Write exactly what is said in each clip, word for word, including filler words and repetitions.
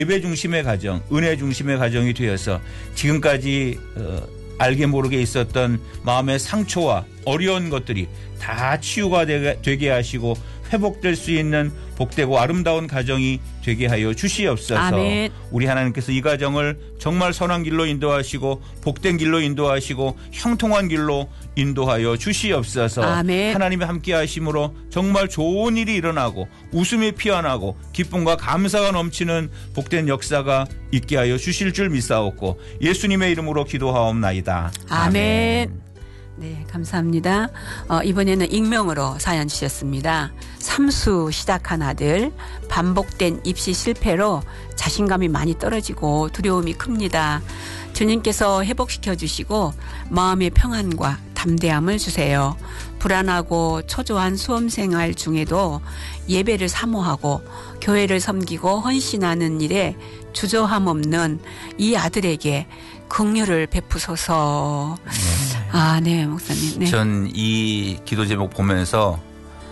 예배 중심의 가정, 은혜 중심의 가정이 되어서 지금까지 어, 알게 모르게 있었던 마음의 상처와 어려운 것들이 다 치유가 되게 하시고 회복될 수 있는 복되고 아름다운 가정이 되게 하여 주시옵소서. 아멘. 우리 하나님께서 이 가정을 정말 선한 길로 인도하시고 복된 길로 인도하시고 형통한 길로 인도하여 주시옵소서. 아멘. 하나님의 함께 하심으로 정말 좋은 일이 일어나고 웃음이 피어나고 기쁨과 감사가 넘치는 복된 역사가 있게 하여 주실 줄 믿사옵고 예수님의 이름으로 기도하옵나이다. 아멘. 아멘. 네, 감사합니다. 어, 이번에는 익명으로 사연 주셨습니다. 삼수 시작한 아들, 반복된 입시 실패로 자신감이 많이 떨어지고 두려움이 큽니다. 주님께서 회복시켜 주시고 마음의 평안과 담대함을 주세요. 불안하고 초조한 수험생활 중에도 예배를 사모하고 교회를 섬기고 헌신하는 일에 주저함 없는 이 아들에게 긍휼을 베푸소서. 네. 아, 네, 목사님. 네. 전 이 기도 제목 보면서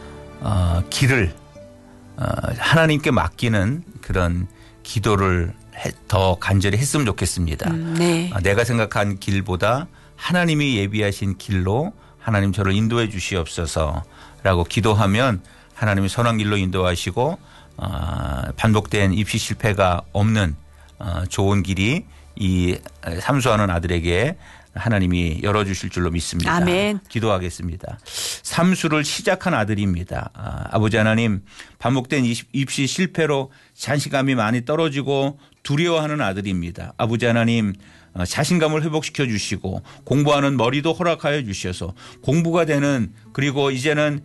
어, 길을 어, 하나님께 맡기는 그런 기도를 해, 더 간절히 했으면 좋겠습니다. 음, 네. 어, 내가 생각한 길보다 하나님이 예비하신 길로 하나님 저를 인도해 주시옵소서라고 기도하면 하나님이 선한 길로 인도하시고 어, 반복된 입시 실패가 없는 어, 좋은 길이 이 삼수하는 아들에게 하나님이 열어주실 줄로 믿습니다. 아멘. 기도하겠습니다. 삼수를 시작한 아들입니다. 아, 아버지 하나님, 반복된 입시 실패로 자신감이 많이 떨어지고 두려워하는 아들입니다. 아버지 하나님, 자신감을 회복시켜 주시고 공부하는 머리도 허락하여 주셔서 공부가 되는, 그리고 이제는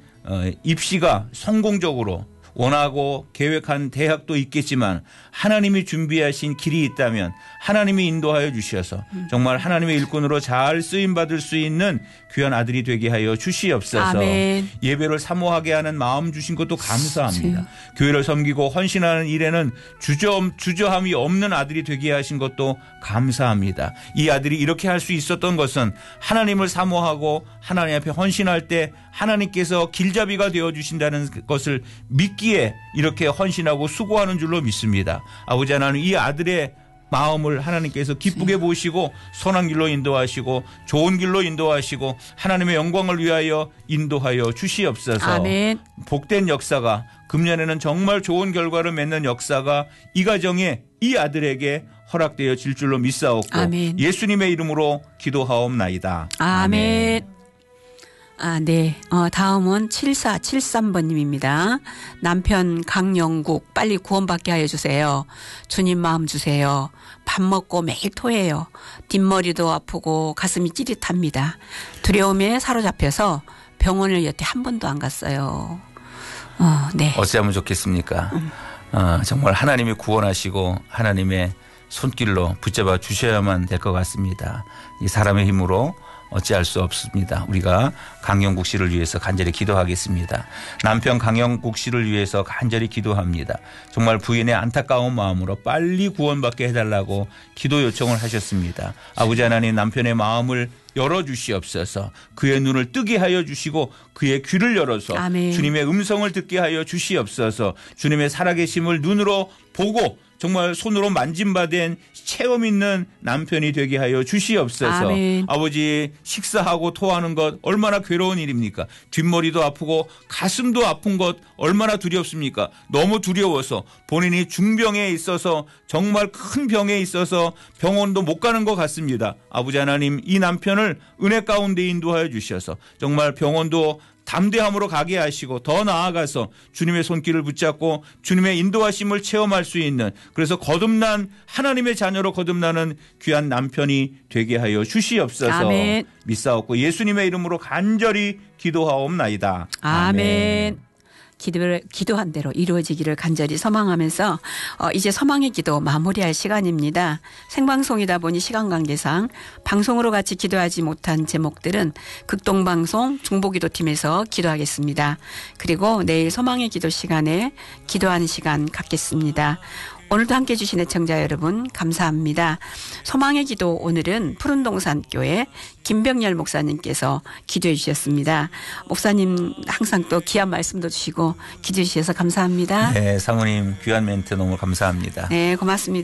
입시가 성공적으로 원하고 계획한 대학도 있겠지만 하나님이 준비하신 길이 있다면 하나님이 인도하여 주셔서 정말 하나님의 일꾼으로 잘 쓰임받을 수 있는 귀한 아들이 되게 하여 주시옵소서. 아멘. 예배를 사모하게 하는 마음 주신 것도 감사합니다. 네. 교회를 섬기고 헌신하는 일에는 주저, 주저함이 없는 아들이 되게 하신 것도 감사합니다. 이 아들이 이렇게 할 수 있었던 것은 하나님을 사모하고 하나님 앞에 헌신할 때 하나님께서 길잡이가 되어주신다는 것을 믿기에 이렇게 헌신하고 수고하는 줄로 믿습니다. 아버지 하나님, 이 아들의 마음을 하나님께서 기쁘게 보시고 선한 길로 인도하시고 좋은 길로 인도하시고 하나님의 영광을 위하여 인도하여 주시옵소서. 아멘. 복된 역사가, 금년에는 정말 좋은 결과를 맺는 역사가 이 가정에, 이 아들에게 허락되어 질 줄로 믿사옵고 아멘. 예수님의 이름으로 기도하옵나이다. 아멘. 아멘. 아, 네. 어, 다음은 칠사칠삼 번님입니다. 남편 강영국 빨리 구원받게 하여 주세요. 주님 마음 주세요. 밥 먹고 매일 토해요. 뒷머리도 아프고 가슴이 찌릿합니다. 두려움에 사로잡혀서 병원을 여태 한 번도 안 갔어요. 어, 네. 어찌하면 좋겠습니까? 음. 어, 정말 하나님이 구원하시고 하나님의 손길로 붙잡아 주셔야만 될 것 같습니다. 이 사람의 힘으로 어찌할 수 없습니다. 우리가 강영국 씨를 위해서 간절히 기도하겠습니다. 남편 강영국 씨를 위해서 간절히 기도합니다. 정말 부인의 안타까운 마음으로 빨리 구원받게 해달라고 기도 요청을 하셨습니다. 아버지 하나님, 남편의 마음을 열어주시옵소서. 그의 눈을 뜨게 하여 주시고 그의 귀를 열어서 아멘. 주님의 음성을 듣게 하여 주시옵소서. 주님의 살아계심을 눈으로 보고 정말 손으로 만짐받은 체험 있는 남편이 되게 하여 주시옵소서. 아멘. 아버지, 식사하고 토하는 것 얼마나 괴로운 일입니까? 뒷머리도 아프고 가슴도 아픈 것 얼마나 두렵습니까? 너무 두려워서 본인이 중병에 있어서 정말 큰 병에 있어서 병원도 못 가는 것 같습니다. 아버지 하나님, 이 남편을 은혜 가운데 인도하여 주셔서 정말 병원도 담대함으로 가게 하시고 더 나아가서 주님의 손길을 붙잡고 주님의 인도하심을 체험할 수 있는, 그래서 거듭난 하나님의 자녀로 거듭나는 귀한 남편이 되게 하여 주시옵소서. 아멘. 믿사옵고 예수님의 이름으로 간절히 기도하옵나이다. 아멘. 아멘. 기도를, 기도한 대로 이루어지기를 간절히 소망하면서 어, 이제 소망의 기도 마무리할 시간입니다. 생방송이다 보니 시간 관계상 방송으로 같이 기도하지 못한 제목들은 극동방송 중보기도팀에서 기도하겠습니다. 그리고 내일 소망의 기도 시간에 기도하는 시간 갖겠습니다. 오늘도 함께해 주신 애청자 여러분 감사합니다. 소망의 기도 오늘은 푸른동산교회 김병열 목사님께서 기도해 주셨습니다. 목사님 항상 또 귀한 말씀도 주시고 기도해 주셔서 감사합니다. 네, 사모님 귀한 멘트 너무 감사합니다. 네, 고맙습니다.